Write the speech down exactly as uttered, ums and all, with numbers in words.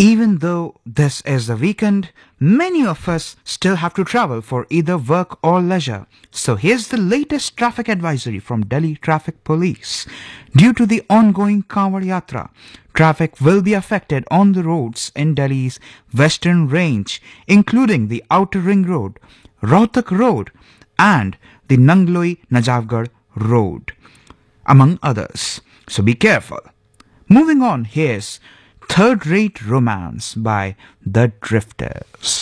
Even though this is the weekend, many of us still have to travel for either work or leisure. So here's the latest traffic advisory from Delhi Traffic Police. Due to the ongoing Kanwar Yatra, traffic will be affected on the roads in Delhi's Western Range, including the Outer Ring Road, Rohtak Road, and the Nangloi-Najafgarh Road, among others. So be careful. Moving on, here's Third Rate Romance by The Drifters.